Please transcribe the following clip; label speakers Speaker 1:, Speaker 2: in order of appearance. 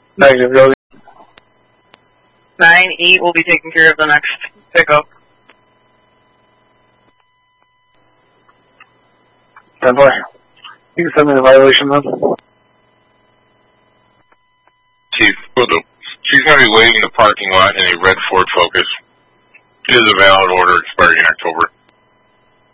Speaker 1: Negative, Joey.
Speaker 2: 9-8 will be taking care of the next pickup.
Speaker 1: 10-4. You can send me the violation then.
Speaker 3: Chief, she's going to be waiting in the parking lot in a red Ford Focus. It is a valid order expiring in October.